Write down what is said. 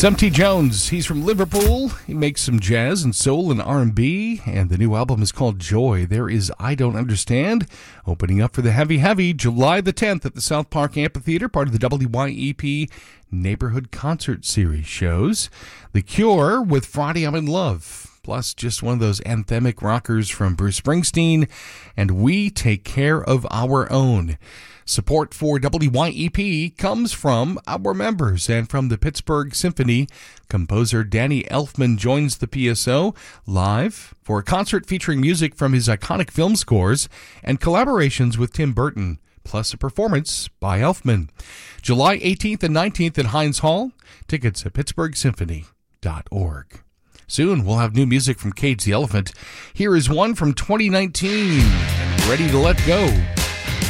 It's M.T. Jones. He's from Liverpool. He makes some jazz and soul and R&B, and the new album is called Joy. There is I Don't Understand, opening up for the Heavy July the 10th at the South Park Amphitheater, part of the WYEP Neighborhood Concert Series shows. The Cure with Friday I'm in Love, plus just one of those anthemic rockers from Bruce Springsteen, and We Take Care of Our Own. Support for WYEP comes from our members and from the Pittsburgh Symphony. Composer Danny Elfman joins the PSO live for a concert featuring music from his iconic film scores and collaborations with Tim Burton, plus a performance by Elfman. July 18th and 19th at Heinz Hall. Tickets at pittsburghsymphony.org. Soon we'll have new music from Cage the Elephant. Here is one from 2019, and Ready to Let Go.